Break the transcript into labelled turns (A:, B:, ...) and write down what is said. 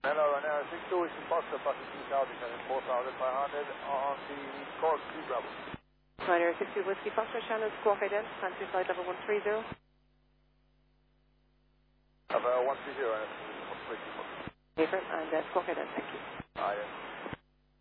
A: Hello, Ryanair 62 is in Foster, passing 2000 and 4500 on the Cork 2 Bravo.
B: Ryanair 62 Whiskey Foster, Shannon, squawk ident, fancy flight level 130.
A: Have 130 and
B: Paper and squawk ident, thank you.
A: Ah, yes.